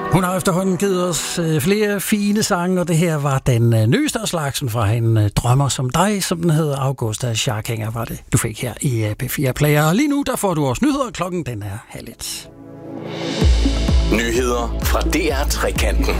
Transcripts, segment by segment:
Hun har efterhånden givet os flere fine sange, og det her var den nyeste af slagsen fra En drømmer som dig, som den hedder. Augusta Scharkinger var det, du fik her i P4 Player. Og lige nu, der får du også nyheder. Klokken den er 12:30. Nyheder fra DR Trekanten.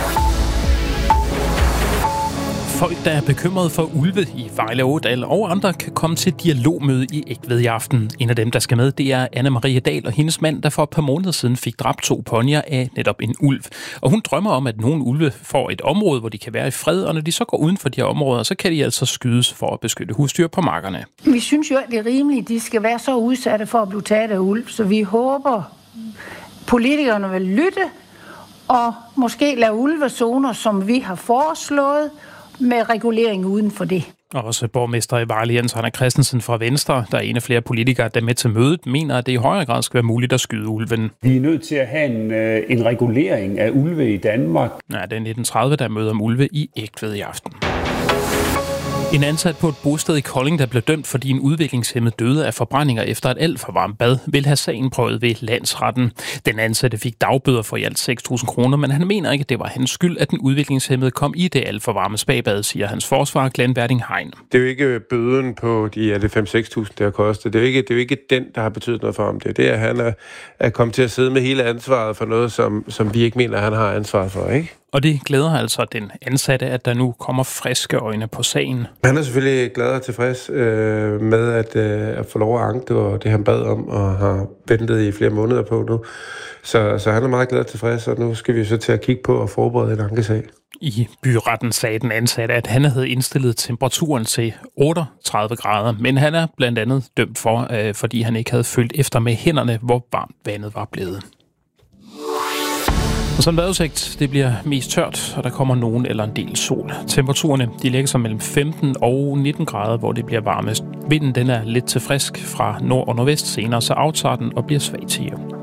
Folk, der er bekymrede for ulve i Vejle Ådal og andre, kan komme til dialogmøde i Egtved i aften. En af dem, der skal med, det er Anne-Marie Dahl og hendes mand, der for et par måneder siden fik dræbt 2 ponyer af netop en ulv. Og hun drømmer om, at nogle ulve får et område, hvor de kan være i fred, og når de så går uden for de her områder, så kan de altså skydes for at beskytte husdyr på markerne. Vi synes jo, at det er rimeligt, de skal være så udsatte for at blive taget af ulv, så vi håber, politikerne vil lytte og måske lave ulvezoner, som vi har foreslået, med regulering uden for det. Og også borgmester i Vejle, Jens Anker Christensen fra Venstre, der er en af flere politikere, der er med til mødet, mener, at det i højere grad skal være muligt at skyde ulven. Vi er nødt til at have en regulering af ulve i Danmark. Ja, det er 1930, der møder om ulve i Egtved i aften. En ansat på et bosted i Kolding, der blev dømt, fordi en udviklingshæmmet døde af forbrændinger efter et alt for varmt bad, vil have sagen prøvet ved landsretten. Den ansatte fik dagbøder for i alt 6.000 kroner, men han mener ikke, at det var hans skyld, at den udviklingshæmmede kom i det alt for varme spabad, siger hans forsvarer Glenn Verding Hein. Det er jo ikke bøden på de 5-6.000, det har kostet. Det er jo ikke den, der har betydet noget for ham. Det er, at han er kommet til at sidde med hele ansvaret for noget, som vi ikke mener, han har ansvaret for, ikke? Og det glæder altså den ansatte, at der nu kommer friske øjne på sagen. Han er selvfølgelig glad og tilfreds med at få lov at anke det, det han bad om, og har ventet i flere måneder på nu. Så han er meget glad og tilfreds, og nu skal vi så til at kigge på og forberede en ankesag. I byretten sagde den ansatte, at han havde indstillet temperaturen til 38 grader, men han er blandt andet dømt for, fordi han ikke havde følt efter med hænderne, hvor varmt vandet var blevet. Og sådan en vejrudsigt, det bliver mest tørt, og der kommer nogen eller en del sol. Temperaturerne, de ligger sig mellem 15 og 19 grader, hvor det bliver varmest. Vinden, den er lidt til frisk fra nord og nordvest, senere så aftager den og bliver svag til jævn.